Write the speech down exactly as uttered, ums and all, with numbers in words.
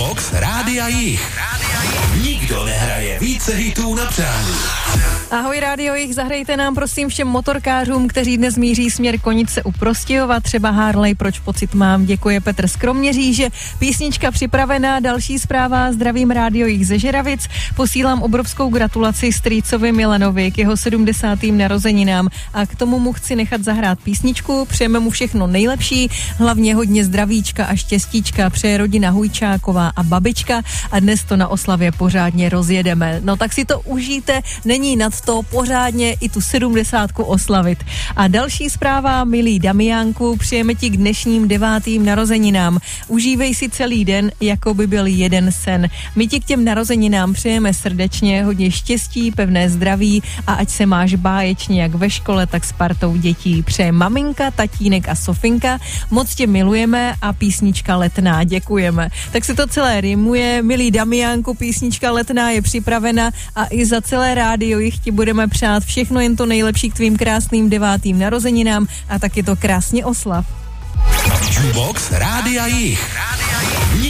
Jukebox Rádia Jich. Nikdo nehraje více hitů na přání. Ahoj Rádio Jich, zahrajte nám prosím všem motorkářům, kteří dnes míří směr Konice u Prostějova, třeba Harley, proč pocit mám, děkuje Petr z Kroměříže. Písnička připravená, další zpráva, zdravím Rádio Jich ze Žeravic, posílám obrovskou gratulaci strýcovi Milanovi k jeho sedmdesátým narozeninám a k tomu mu chci nechat zahrát písničku, přejeme mu všechno nejlepší, hlavně hodně zdravíčka a štěstíčka, přeje rodina Hujčáková a babička a dnes to na oslavě pořádně rozjedeme. No tak si to užijte, není nad to pořádně i tu sedmdesátku oslavit. A další zpráva, milý Damiánku, přejeme ti k dnešním devátým narozeninám. Užívej si celý den, jako by byl jeden sen. My ti k těm narozeninám přejeme srdečně, hodně štěstí, pevné zdraví a ať se máš báječně jak ve škole, tak s partou dětí. Přeje maminka, tatínek a Sofinka. Moc tě milujeme a písnička Letná, děkujeme. Tak se to celé rýmuje. Milý Damiánku, písnička Letná je připravena a i za celé Rádio Jich ti budeme přát všechno jen to nejlepší k tvým krásným devátým narozeninám a taky to krásně oslav. Jukebox Rádia Jich.